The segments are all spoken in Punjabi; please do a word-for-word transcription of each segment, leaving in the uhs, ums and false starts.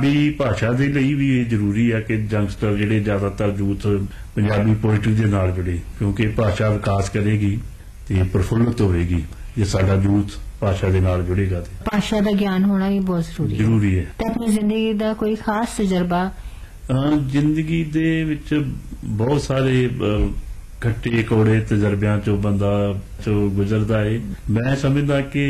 ਵੀ ਭਾਸ਼ਾ ਦੇ ਲਈ ਵੀ ਇਹ ਜ਼ਰੂਰੀ ਹੈ ਕਿ ਯੰਗਸਟਰ ਜਿਹੜੇ ਜ਼ਿਆਦਾਤਰ ਯੂਥ ਪੰਜਾਬੀ ਪੋਇਟਰੀ ਦੇ ਨਾਲ ਜੁੜੇ, ਕਿਉਂਕਿ ਭਾਸ਼ਾ ਵਿਕਾਸ ਕਰੇਗੀ ਤੇ ਪ੍ਰਫੁੱਲਤ ਹੋਵੇਗੀ ਜੇ ਸਾਡਾ ਯੂਥ ਭਾਸ਼ਾ ਦੇ ਨਾਲ ਜੁੜੇਗਾ। ਤੇ ਭਾਸ਼ਾ ਦਾ ਗਿਆਨ ਹੋਣਾ ਵੀ ਬਹੁਤ ਜ਼ਰੂਰੀ ਹੈ। ਜ਼ਰੂਰੀ ਹੈ। ਤੇ ਆਪਣੀ ਜ਼ਿੰਦਗੀ ਦਾ ਕੋਈ ਖਾਸ ਤਜਰਬਾ? ਜ਼ਿੰਦਗੀ ਦੇ ਵਿੱਚ ਬਹੁਤ ਸਾਰੇ ਖੱਟੇ ਕੌੜੇ ਤਜਰਬਿਆਂ ਚੋਂ ਬੰਦਾ ਚੋਂ ਗੁਜ਼ਰਦਾ ਹੈ। ਮੈਂ ਸਮਝਦਾ ਕਿ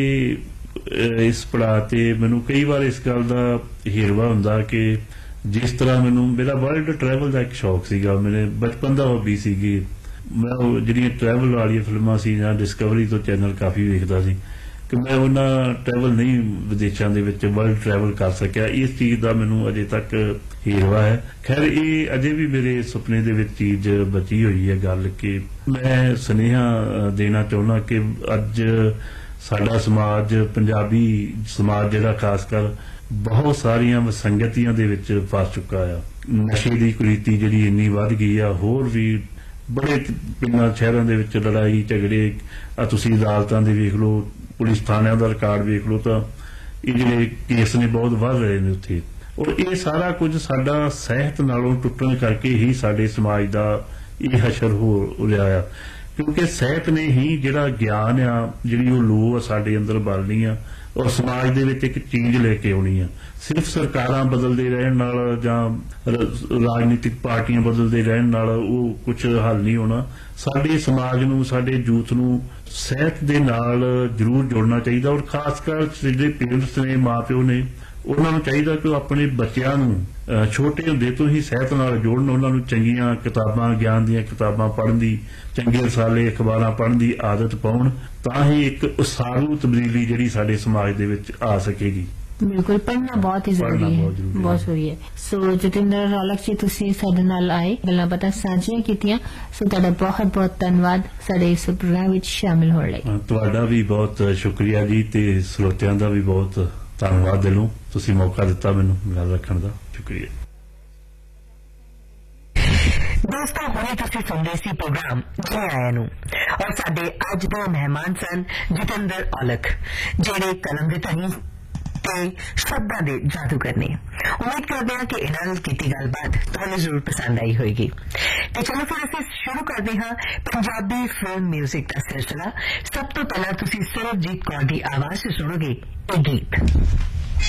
ਇਸ ਪੜਾਅ ਤੇ ਮੈਨੂੰ ਕਈ ਵਾਰ ਇਸ ਗੱਲ ਦਾ ਹਿਰਵਾ ਹੁੰਦਾ ਕਿ ਜਿਸ ਤਰ੍ਹਾਂ ਮੈਨੂੰ ਮੇਰਾ ਵਰਲਡ ਟਰੈਵਲ ਦਾ ਇੱਕ ਸ਼ੌਕ ਸੀਗਾ, ਮੇਰੇ ਬਚਪਨ ਦਾ ਹੌਬੀ ਸੀਗੀ। ਮੈਂ ਉਹ ਜਿਹੜੀਆਂ ਟਰੈਵਲ ਵਾਲੀਆਂ ਫਿਲਮਾਂ ਸੀ ਜਾਂ ਡਿਸਕਵਰੀ ਤੋਂ ਚੈਨਲ ਕਾਫੀ ਵੇਖਦਾ ਸੀ ਕਿ ਮੈਂ ਉਹਨਾਂ ਟਰੈਵਲ ਨਹੀਂ ਵਿਦੇਸ਼ਾਂ ਦੇ ਵਿੱਚ ਵਰਲਡ ਟਰੈਵਲ ਕਰ ਸਕਿਆ। ਇਸ ਚੀਜ਼ ਦਾ ਮੈਨੂੰ ਅਜੇ ਤੱਕ ਹੀਰਵਾ ਹੈ। ਖੈਰ ਇਹ ਅਜੇ ਵੀ ਮੇਰੇ ਸੁਪਨੇ ਦੇ ਵਿੱਚ ਚੀਜ਼ ਬਚੀ ਹੋਈ ਹੈ ਗੱਲ ਕਿ ਮੈਂ ਸੁਨੇਹਾ ਦੇਣਾ ਚਾਹੁੰਦਾ ਕਿ ਅੱਜ ਸਾਡਾ ਸਮਾਜ, ਪੰਜਾਬੀ ਸਮਾਜ ਜਿਹੜਾ ਖਾਸ ਕਰ ਬਹੁਤ ਸਾਰੀਆਂ ਵਿਸੰਗਤੀਆਂ ਦੇ ਵਿੱਚ ਫਸ ਚੁੱਕਾ ਆ। ਨਸ਼ੇ ਦੀ ਕੁਰੀਤੀ ਜਿਹੜੀ ਇੰਨੀ ਵੱਧ ਗਈ ਆ, ਹੋਰ ਵੀ ਬੜੇ ਪਿੰਡਾਂ ਸ਼ਹਿਰਾਂ ਦੇ ਵਿੱਚ ਲੜਾਈ ਝਗੜੇ, ਆ ਤੁਸੀਂ ਅਦਾਲਤਾਂ ਦੇ ਵੇਖ ਲਓ, ਪੁਲਿਸ ਥਾਣਿਆਂ ਦਾ ਰਿਕਾਰਡ ਵੇਖ ਲਓ ਤਾਂ ਇਹ ਜਿਹੜੇ ਕੇਸ ਨੇ ਬਹੁਤ ਵੱਧ ਰਹੇ ਨੇ ਉੱਥੇ। ਔਰ ਇਹ ਸਾਰਾ ਕੁਝ ਸਾਡਾ ਸਿਹਤ ਨਾਲੋਂ ਟੁੱਟਣ ਕਰਕੇ ਹੀ ਸਾਡੇ ਸਮਾਜ ਦਾ ਇਹ ਹਸ਼ਰ ਹੋ ਰਿਹਾ ਆ, ਕਿਉਂਕਿ ਸਿਹਤ ਨੇ ਹੀ ਜਿਹੜਾ ਗਿਆਨ ਆ, ਜਿਹੜੀ ਉਹ ਲੋ ਆ ਸਾਡੇ ਅੰਦਰ ਬਲਣੀ ਆ ਔਰ ਸਮਾਜ ਦੇ ਵਿੱਚ ਇੱਕ ਚੀਜ਼ ਲੈ ਕੇ ਆਉਣੀ ਆ। ਸਿਰਫ ਸਰਕਾਰਾਂ ਬਦਲਦੇ ਰਹਿਣ ਨਾਲ ਜਾਂ ਰਾਜਨੀਤਿਕ ਪਾਰਟੀਆਂ ਬਦਲਦੇ ਰਹਿਣ ਨਾਲ ਉਹ ਕੁਝ ਹੱਲ ਨਹੀਂ ਹੋਣਾ। ਸਾਡੇ ਸਮਾਜ ਨੂੰ, ਸਾਡੇ ਯੂਥ ਨੂੰ ਸਿਹਤ ਦੇ ਨਾਲ ਜ਼ਰੂਰ ਜੁੜਨਾ ਚਾਹੀਦਾ। ਔਰ ਖਾਸ ਕਰ ਜਿਹੜੇ ਪੇਰੈਂਟਸ ਨੇ, ਮਾਂ ਪਿਓ ਨੇ, ਉਹਨਾਂ ਨੂੰ ਚਾਹੀਦਾ ਕਿ ਉਹ ਆਪਣੇ ਬੱਚਿਆਂ ਨੂੰ ਛੋਟੇ ਹੁੰਦੇ ਤੋਂ ਹੀ ਸਿਹਤ ਨਾਲ ਜੋੜਨ। ਉਹਨਾਂ ਨੂੰ ਚੰਗੀਆਂ ਕਿਤਾਬਾਂ, ਗਿਆਨ ਦੀਆਂ ਕਿਤਾਬਾਂ ਪੜ੍ਹਨ ਦੀ, ਚੰਗੇ ਰਸਾਲੇ ਅਖਬਾਰਾਂ ਪੜ੍ਹਨ ਦੀ ਆਦਤ ਪਾਉਣ, ਤਾਂ ਹੀ ਇੱਕ ਉਸਾਰੂ ਤਬਦੀਲੀ ਜਿਹੜੀ ਸਾਡੇ ਸਮਾਜ ਦੇ ਵਿੱਚ ਆ ਸਕੇਗੀ। ਬਿਲਕੁਲ, ਪੜ੍ਹਨਾ ਬਹੁਤ ਹੀ ਜ਼ਰੂਰੀ ਹੈ, ਬਹੁਤ ਜ਼ਰੂਰੀ ਹੈ। ਸੋ ਜਤਿੰਦਰ ਰੌਲਕ ਜੀ, ਤੁਸੀਂ ਸਾਡੇ ਨਾਲ ਆਏ, ਗੱਲਾਂ ਬਾਤਾਂ ਸਾਂਝੀਆਂ ਕੀਤੀਆਂ, ਸੋ ਤੁਹਾਡਾ ਬਹੁਤ ਬਹੁਤ ਧੰਨਵਾਦ ਸਾਡੇ ਇਸ ਪ੍ਰੋਗਰਾਮ ਵਿੱਚ ਸ਼ਾਮਿਲ ਹੋਣ ਲਈ। ਤੁਹਾਡਾ ਵੀ ਬਹੁਤ ਸ਼ੁਕਰੀਆ ਜੀ, ਤੇ ਸਰੋਤਿਆਂ ਦਾ ਵੀ ਬਹੁਤ ਧੰਨਵਾਦ ਦਿਲੋਂ। ਤੁਸੀਂ ਮੌਕਾ ਦਿੱਤਾ ਮੈਨੂੰ ਗੱਲ ਰੱਖਣ ਦਾ, ਸ਼ੁਕਰੀਆ। ਦੋਸਤੋ, ਹੁਣੇ ਤੁਸੀਂ ਸੁਣਦੇ ਸੀ ਪ੍ਰੋਗਰਾਮ ਜੀ ਆਇਆਂ ਨੂੰ, ਔਰ ਸਾਡੇ ਅੱਜ ਦੇ ਮਹਿਮਾਨ ਸਨ ਜਤਿੰਦਰ ਔਲਖ, ਜਿਹੜੇ ਕਲਮ ਦੇ ਧਨੀ ਤੇ ਸ਼ਬਦਾਂ ਦੇ ਜਾਦੂਗਰ ਨੇ। ਉਮੀਦ ਕਰਦੇ ਹਾਂ ਕਿ ਇਹਨਾਂ ਨਾਲ ਕੀਤੀ ਗੱਲਬਾਤ ਤੁਹਾਨੂੰ ਜ਼ਰੂਰ ਪਸੰਦ ਆਈ ਹੋਏਗੀ। ਤੇ ਚਲੋ ਫਿਰ ਅਸੀਂ ਸ਼ੁਰੂ ਕਰਦੇ ਹਾਂ ਪੰਜਾਬੀ ਫਿਲਮ ਮਿਊਜ਼ਿਕ ਦਾ ਸਿਲਸਿਲਾ। ਸਭ ਤੋਂ ਪਹਿਲਾਂ ਤੁਸੀਂ ਸਰਬਜੀਤ ਕੌਰ ਦੀ ਆਵਾਜ਼ 'ਚ ਸੁਣੋਗੇ ਇਹ ਗੀਤ।